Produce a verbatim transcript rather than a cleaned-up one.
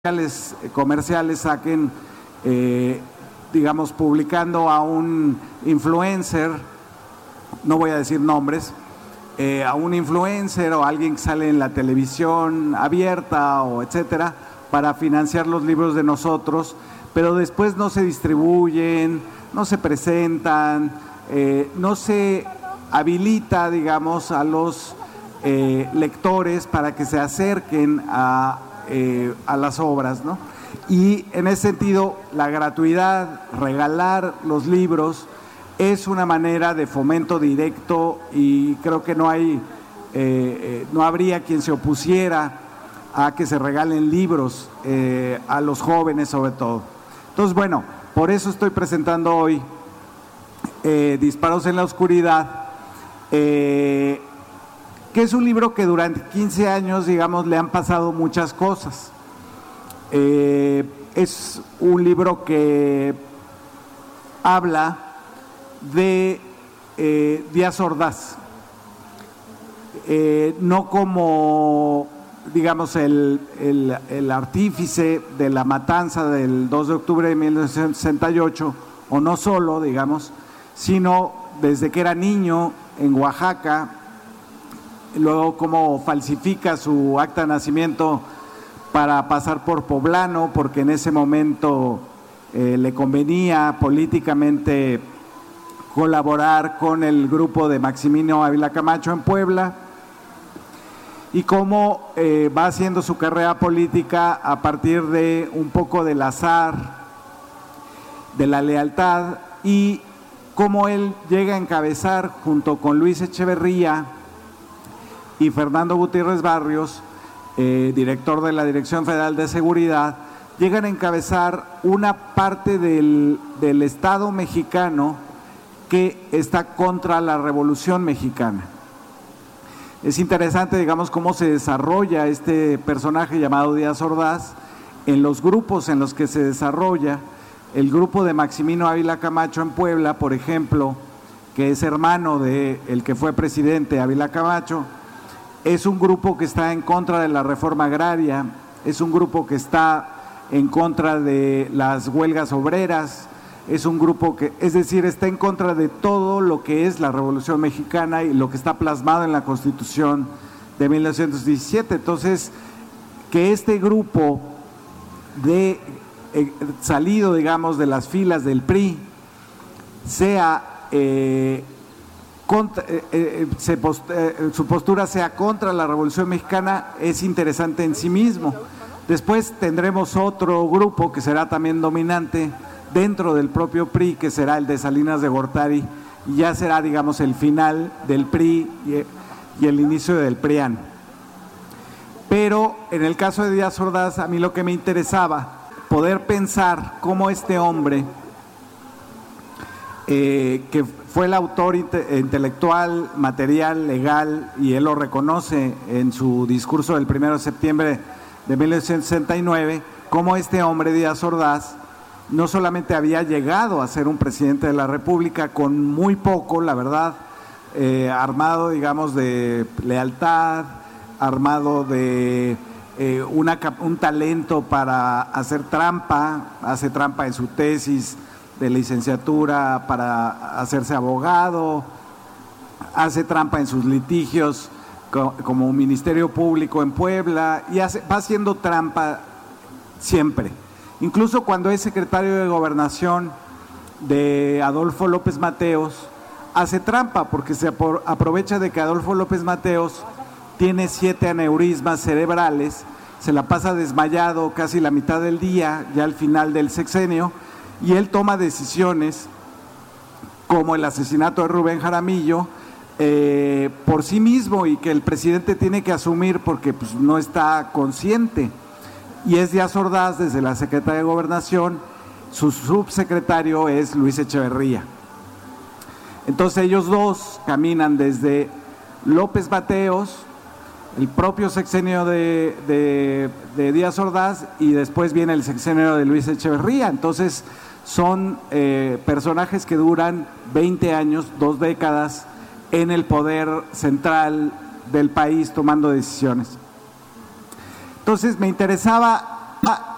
comerciales saquen, eh, digamos, publicando a un influencer, no voy a decir nombres, eh, a un influencer o alguien que sale en la televisión abierta o etcétera, para financiar los libros de nosotros, pero después no se distribuyen, no se presentan, eh, no se habilita, digamos, a los eh, lectores para que se acerquen a Eh, a las obras, ¿no? Y en ese sentido, la gratuidad, regalar los libros, es una manera de fomento directo y creo que no hay, eh, eh, no habría quien se opusiera a que se regalen libros eh, a los jóvenes sobre todo. Entonces, bueno, por eso estoy presentando hoy eh, Disparos en la Oscuridad, eh, que es un libro que durante quince años, digamos, le han pasado muchas cosas. Eh, es un libro que habla de eh, Díaz Ordaz, eh, no como, digamos, el, el, el artífice de la matanza del dos de octubre de mil novecientos sesenta y ocho, o no solo, digamos, sino desde que era niño en Oaxaca, luego cómo falsifica su acta de nacimiento para pasar por poblano, porque en ese momento eh, le convenía políticamente colaborar con el grupo de Maximino Ávila Camacho en Puebla, y cómo eh, va haciendo su carrera política a partir de un poco del azar, de la lealtad, y cómo él llega a encabezar junto con Luis Echeverría y Fernando Gutiérrez Barrios, eh, director de la Dirección Federal de Seguridad, llegan a encabezar una parte del, del Estado mexicano que está contra la Revolución Mexicana. Es interesante, digamos, cómo se desarrolla este personaje llamado Díaz Ordaz en los grupos en los que se desarrolla. El grupo de Maximino Ávila Camacho en Puebla, por ejemplo, que es hermano del que fue presidente Ávila Camacho, es un grupo que está en contra de la reforma agraria, es un grupo que está en contra de las huelgas obreras, es un grupo que, es decir, está en contra de todo lo que es la Revolución Mexicana y lo que está plasmado en la Constitución de mil novecientos diecisiete. Entonces, que este grupo de eh, salido, digamos, de las filas del P R I sea eh, Contra, eh, eh, se post, eh, su postura sea contra la Revolución Mexicana, es interesante en sí mismo. Después tendremos otro grupo que será también dominante dentro del propio P R I, que será el de Salinas de Gortari, y ya será, digamos, el final del P R I y, y el inicio del PRIAN. Pero en el caso de Díaz Ordaz, a mí lo que me interesaba, poder pensar cómo este hombre, eh, que fue el autor inte intelectual, material, legal, y él lo reconoce en su discurso del primero de septiembre de mil novecientos sesenta y nueve, cómo este hombre, Díaz Ordaz, no solamente había llegado a ser un presidente de la República con muy poco, la verdad, eh, armado, digamos, de lealtad, armado de eh, una, un talento para hacer trampa, hace trampa en su tesis de licenciatura para hacerse abogado, hace trampa en sus litigios como un ministerio público en Puebla, y hace, va haciendo trampa siempre. Incluso cuando es secretario de Gobernación de Adolfo López Mateos, hace trampa porque se aprovecha de que Adolfo López Mateos tiene siete aneurismas cerebrales, se la pasa desmayado casi la mitad del día, ya al final del sexenio, y él toma decisiones como el asesinato de Rubén Jaramillo eh, por sí mismo, y que el presidente tiene que asumir porque pues, no está consciente. Y es Díaz Ordaz desde la Secretaría de Gobernación, su subsecretario es Luis Echeverría. Entonces ellos dos caminan desde López Mateos, el propio sexenio de, de, de Díaz Ordaz, y después viene el sexenio de Luis Echeverría. Entonces son eh, personajes que duran veinte años, dos décadas en el poder central del país tomando decisiones. Entonces me interesaba